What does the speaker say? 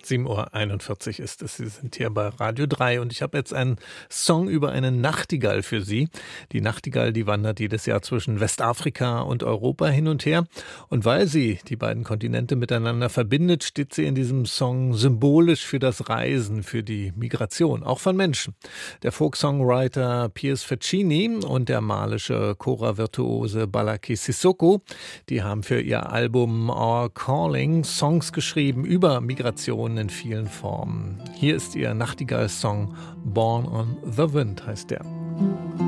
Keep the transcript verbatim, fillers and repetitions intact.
sieben Uhr einundvierzig ist es. Sie sind hier bei Radio drei und ich habe jetzt einen Song über eine Nachtigall für Sie. Die Nachtigall, die wandert jedes Jahr zwischen Westafrika und Europa hin und her. Und weil sie die beiden Kontinente miteinander verbindet, steht sie in diesem Song symbolisch für das Reisen, für die Migration, auch von Menschen. Der Folk-Songwriter Piers Faccini und der malische Chora-Virtuose Balaki Sissoko, die haben für ihr Album Our Calling Songs geschrieben über Migration in vielen Formen. Hier ist ihr Nachtigall-Song Born on the Wind, heißt der.